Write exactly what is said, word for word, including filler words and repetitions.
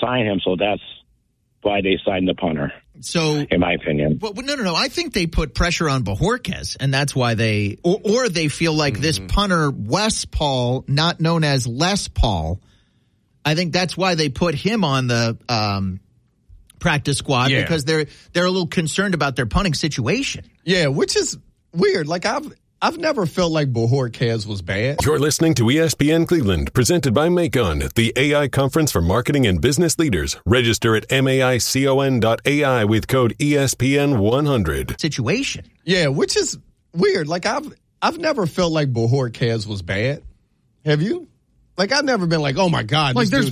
sign him, so that's why they signed the punter. So, in my opinion, well, no, no, no. I think they put pressure on Bojorquez, and that's why they, or, or they feel like mm-hmm. this punter Wes Paul, not known as Les Paul, I think that's why they put him on the um, practice squad yeah. because they're they're a little concerned about their punting situation. Yeah, which is weird. Like I've. I've never felt like Bojorquez was bad. You're listening to E S P N Cleveland, presented by Macon, the A I conference for marketing and business leaders. Register at maicon dot A I with code E S P N one hundred. Situation. Yeah, which is weird. Like I've I've never felt like Bojorquez was bad. Have you? Like I've never been like, oh my God, like this there's